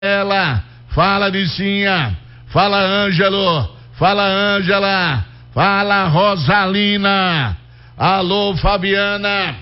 Ela, fala Nicinha, fala Ângelo, fala Ângela, fala Rosalina, alô Fabiana,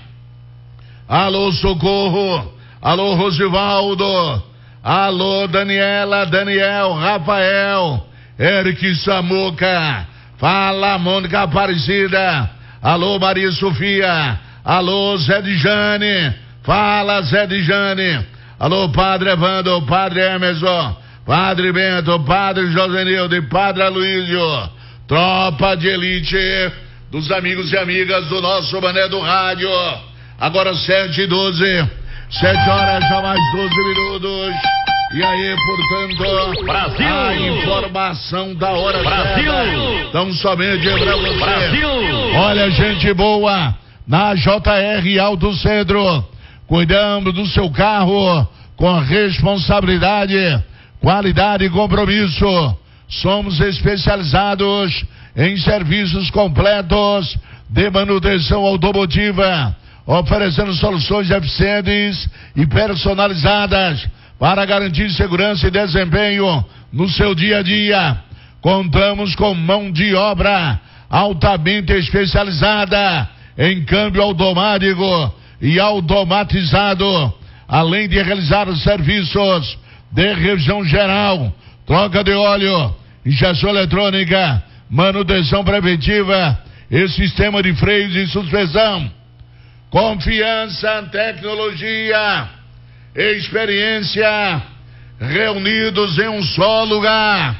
alô Socorro, alô Rosivaldo, alô Daniela, Daniel, Rafael, Eric Samuca, fala Mônica Aparecida, alô Maria Sofia, alô Zé Dijane, fala Zé Dijane, alô Padre Evandro, Padre Emerson, Padre Bento, Padre Josenildo e Padre Aloysio, tropa de elite dos amigos e amigas do nosso Mané do Rádio. Agora 7h12, 7 horas já mais 12 minutos. E aí, portanto, Brasil, a informação da hora Brasil, então somente pra você. Brasil. Olha, gente boa, na JR Alto Cedro, cuidando do seu carro com responsabilidade, qualidade e compromisso. Somos especializados em serviços completos de manutenção automotiva, oferecendo soluções eficientes e personalizadas para garantir segurança e desempenho no seu dia a dia. Contamos com mão de obra altamente especializada em câmbio automático e automatizado, além de realizar os serviços de revisão geral, troca de óleo, injeção eletrônica, manutenção preventiva e sistema de freios e suspensão. Confiança, tecnologia, experiência, reunidos em um só lugar.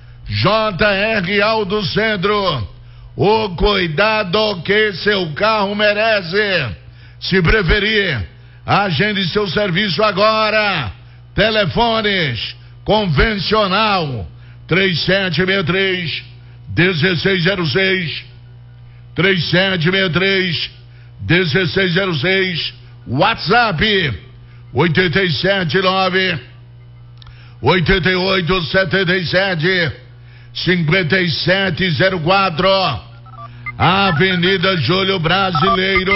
JR Alto Centro, o cuidado que seu carro merece. Se preferir, agende seu serviço agora. Telefones convencional 3763-1606, 3763-1606, WhatsApp 887-8877-5704, Avenida Júlio Brasileiro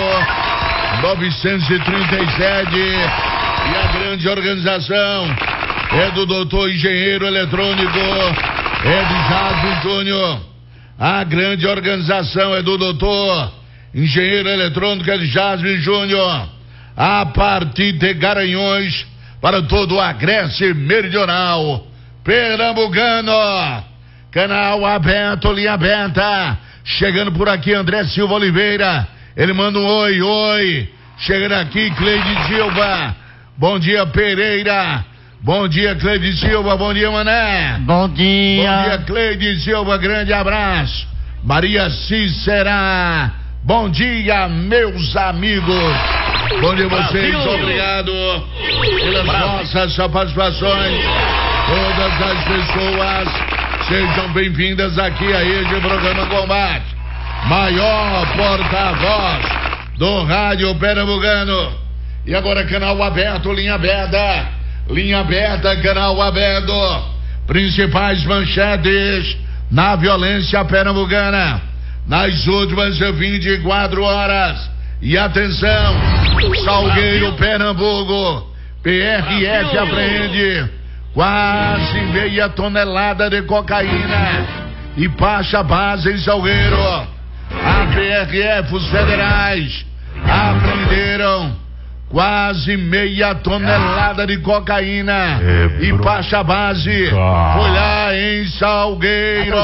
937. E a grande organização é do doutor engenheiro eletrônico Edjasmo Júnior. A grande organização é do doutor engenheiro eletrônico Edjasmo Júnior. A partir de Garanhões para todo o Agreste Meridional Pernambucano. Canal aberto, linha aberta. Chegando por aqui André Silva Oliveira. Ele manda um oi, oi. Chegando aqui Cleide Silva. Bom dia, Pereira. Bom dia, Cleide Silva. Bom dia, Mané. Bom dia. Bom dia, Cleide Silva. Grande abraço. Maria Cícera. Bom dia, meus amigos. Bom dia a vocês. Brasil. Obrigado pelas nossas participações. Todas as pessoas sejam bem-vindas aqui a este programa Combate. Maior porta-voz do rádio pernambucano. E agora canal aberto, linha aberta. Linha aberta, canal aberto. Principais manchetes na violência pernambucana nas últimas 24 horas. E atenção, Salgueiro, Pernambuco, PRF apreende quase meia tonelada de cocaína e baixa base em Salgueiro. A PRF, os federais, apreenderam quase meia tonelada de cocaína e baixa base. Foi lá em Salgueiro.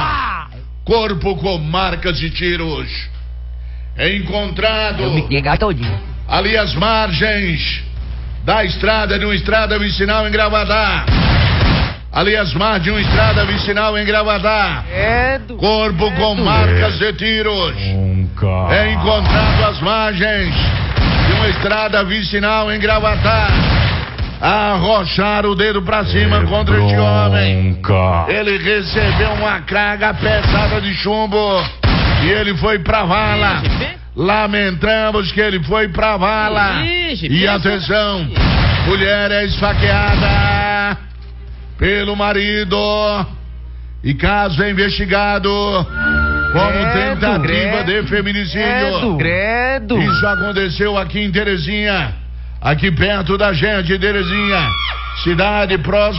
Corpo com marcas de tiros encontrado ali às margens da estrada, de uma estrada vicinal em Gravatá. Ali às margens de uma estrada vicinal em Gravatá. Corpo com marcas de tiros é encontrado às margens de uma estrada vicinal em Gravatá. Arrocharam o dedo pra cima contra este homem. Ele recebeu uma carga pesada de chumbo e ele foi pra vala. Lamentamos que ele foi pra vala. E atenção, mulher é esfaqueada pelo marido e caso é investigado como tentativa de feminicídio. Isso aconteceu aqui em Terezinha. aqui perto da gente, Terezinha. Cidade próxima